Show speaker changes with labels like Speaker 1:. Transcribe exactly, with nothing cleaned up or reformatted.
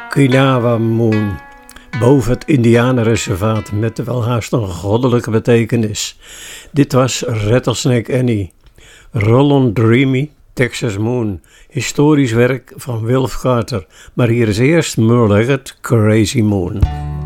Speaker 1: Okinawa Moon, boven het Indianenreservaat met welhaast een goddelijke betekenis. Dit was Rattlesnake Annie. Roll-on Dreamy, Texas Moon, historisch werk van Wilf Carter. Maar hier is eerst Merle Haggard, Crazy Moon.